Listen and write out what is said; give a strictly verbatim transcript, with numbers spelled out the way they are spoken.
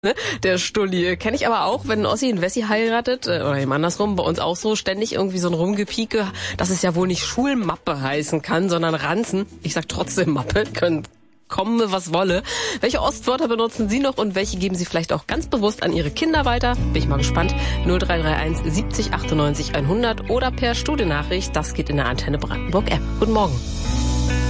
Ne? Der Stulli. Kenne ich aber auch, wenn Ossi einen Wessi heiratet, oder eben andersrum, bei uns auch so ständig irgendwie so ein Rumgepieke, dass es ja wohl nicht Schulmappe heißen kann, sondern Ranzen. Ich sag trotzdem Mappe, können kommen, was wolle. Welche Ostwörter benutzen Sie noch und welche geben Sie vielleicht auch ganz bewusst an Ihre Kinder weiter? Bin ich mal gespannt. null drei drei eins siebzig achtundneunzig hundert oder per Studiennachricht. Das geht in der Antenne Brandenburg App. Guten Morgen.